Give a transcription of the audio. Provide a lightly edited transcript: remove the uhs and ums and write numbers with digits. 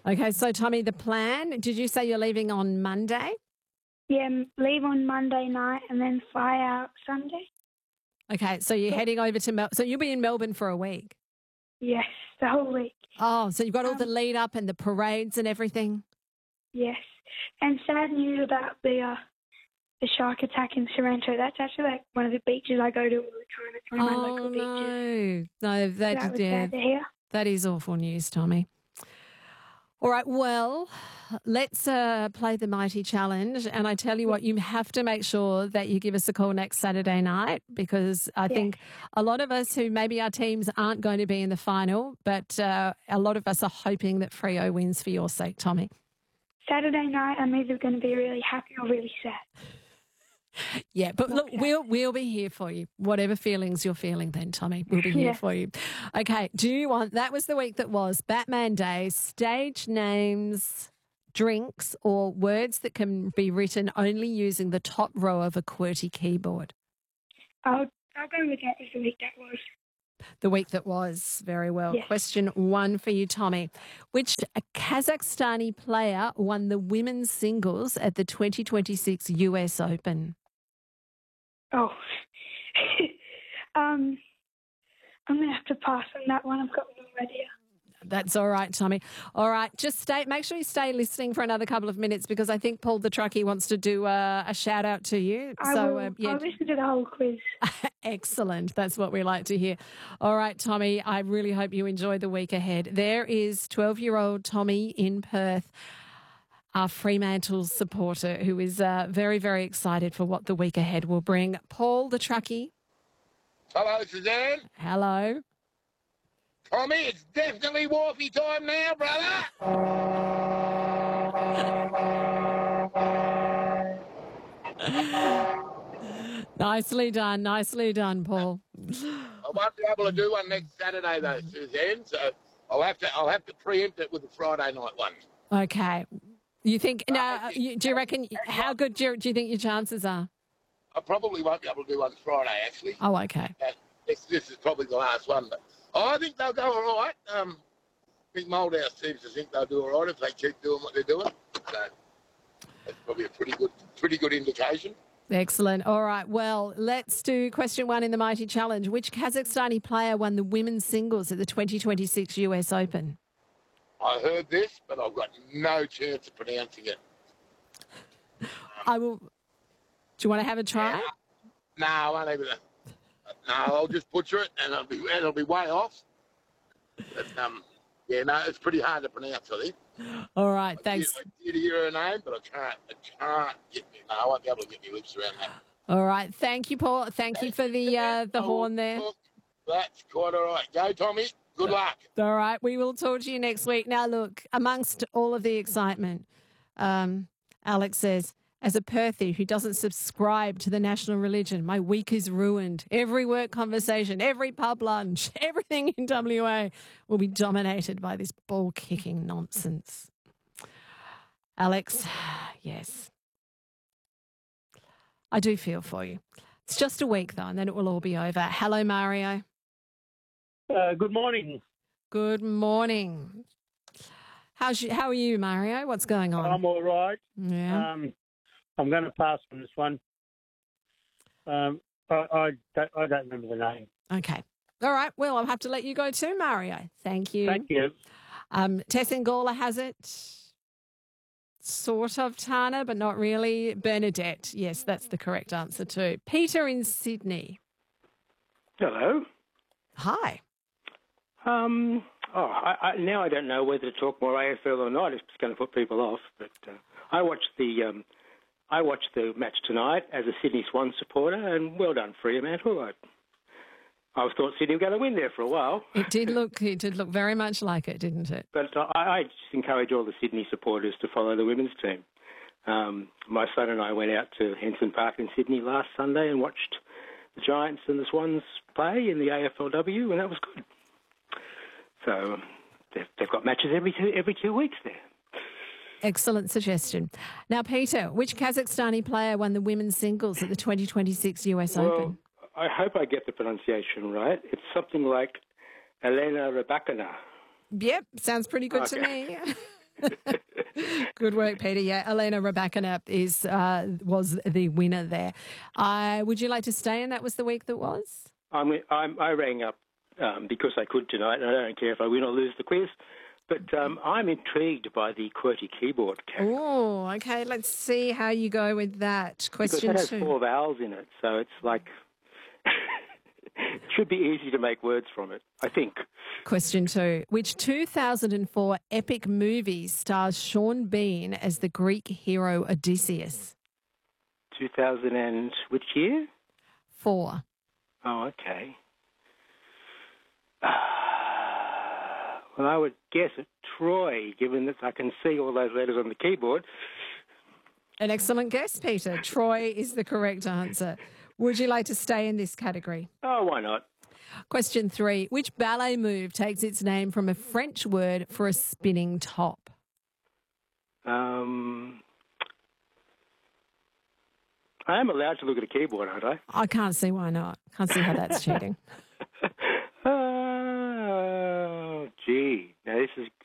Okay, so Tommy, the plan, did you say you're leaving on Monday? Yeah, leave on Monday night and then fly out Sunday. Okay, so you're heading over to so you'll be in Melbourne for a week? Yes, the whole week. Oh, so you've got all the lead up and the parades and everything? Yes, and sad news about the shark attack in Sorrento. That's actually like one of the beaches I go to all the time. It's one of my local beaches. No, That was sad to hear. that is awful news, Tommy. All right, well, let's play the Mighty Challenge. And I tell you what, you have to make sure that you give us a call next Saturday night because I think a lot of us who maybe our teams aren't going to be in the final, but a lot of us are hoping that Freo wins for your sake, Tommy. Saturday night, I'm either going to be really happy or really sad. Yeah, but look, we'll be here for you. Whatever feelings you're feeling then, Tommy, we'll be here for you. Okay, that was the week that was Batman Day, stage names, drinks, or words that can be written only using the top row of a QWERTY keyboard. I'll go with that as the week that was. The week that was. Very well. Yes. Question 1 for you, Tommy. Which Kazakhstani player won the women's singles at the 2026 US Open? Oh, I'm going to have to pass on that one. I've got no idea. That's all right, Tommy. All right, make sure you stay listening for another couple of minutes because I think Paul the Truckie wants to do a shout out to you. I'll listen to the whole quiz. Excellent. That's what we like to hear. All right, Tommy, I really hope you enjoy the week ahead. There is 12-year-old Tommy in Perth, our Fremantle supporter, who is very, very excited for what the week ahead will bring. Paul the Truckie. Hello, Suzanne. Hello. Tommy, it's definitely Wharfie time now, brother. Nicely done, Paul. I won't be able to do one next Saturday though, Suzanne, so I'll have to preempt it with the Friday night one. Okay. You think do you reckon how good do you think your chances are? I probably won't be able to do one Friday actually. Oh, okay. This is probably the last one, but I think they'll go all right. I think Moldhouse seems to think they'll do all right if they keep doing what they're doing. So that's probably a pretty good indication. Excellent. All right. Well, let's do question 1 in the Mighty Challenge. Which Kazakhstani player won the women's singles at the 2026 US Open? I heard this, but I've got no chance of pronouncing it. I will. Do you want to have a try? No, I won't even. No, I'll just butcher it, and it'll be way off. But, it's pretty hard to pronounce, I think. All right, thanks. I did hear her name, but I can't get me. No, I won't be able to get my lips around that. All right, thank you, Paul. Thank you for the horn there. That's quite all right. Go, Tommy. Good luck. All right, we will talk to you next week. Now, look, amongst all of the excitement, Alex says, as a Perthie who doesn't subscribe to the national religion, my week is ruined. Every work conversation, every pub lunch, everything in WA will be dominated by this ball-kicking nonsense. Alex, yes. I do feel for you. It's just a week, though, and then it will all be over. Hello, Mario. Good morning. Good morning. How are you, Mario? What's going on? I'm all right. Yeah. I'm going to pass on this one. I don't remember the name. Okay. All right. Well, I'll have to let you go too, Mario. Thank you. Thank you. Tess Ngala has it. Sort of, Tana, but not really. Bernadette. Yes, that's the correct answer too. Peter in Sydney. Hello. Hi. Now I don't know whether to talk more AFL or not. It's going to put people off. But I watched the match tonight as a Sydney Swans supporter, and well done, Fremantle. I thought Sydney were going to win there for a while. It did look very much like it, didn't it? But I just encourage all the Sydney supporters to follow the women's team. My son and I went out to Henson Park in Sydney last Sunday and watched the Giants and the Swans play in the AFLW, and that was good. So they've got matches every 2 weeks there. Excellent suggestion. Now, Peter, which Kazakhstani player won the women's singles at the 2026 US Open? I hope I get the pronunciation right. It's something like Elena Rybakina. Yep, sounds pretty good to me. Good work, Peter. Yeah, Elena Rabakanap was the winner there. Would you like to stay? And that was the week that was? I rang up because I could tonight, and I don't care if I win or lose the quiz. But I'm intrigued by the QWERTY keyboard category. Oh, okay. Let's see how you go with that. Question because it has 2. 4 vowels in it, so it's like it should be easy to make words from it, I think. Question 2. Which 2004 epic movie stars Sean Bean as the Greek hero Odysseus? 2000 and which year? 4. Oh, okay. Well, I would guess at Troy, given that I can see all those letters on the keyboard. An excellent guess, Peter. Troy is the correct answer. Would you like to stay in this category? Oh, why not? Question 3. Which ballet move takes its name from a French word for a spinning top? I am allowed to look at a keyboard, aren't I? I can't see why not. Can't see how that's cheating. Oh, gee. Now, this is